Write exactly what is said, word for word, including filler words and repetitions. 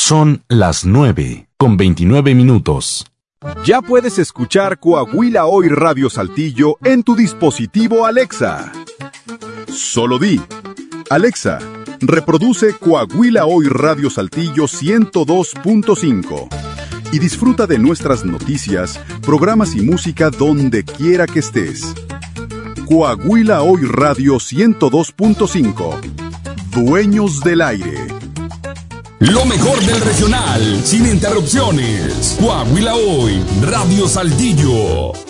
Son las nueve con veintinueve minutos. Ya puedes escuchar Coahuila Hoy Radio Saltillo en tu dispositivo Alexa. Solo di: Alexa, reproduce Coahuila Hoy Radio Saltillo ciento dos punto cinco y disfruta de nuestras noticias, programas y música donde quiera que estés. Coahuila Hoy Radio ciento dos punto cinco. Dueños del aire. Lo mejor del regional, sin interrupciones. Coahuila Hoy, Radio Saltillo.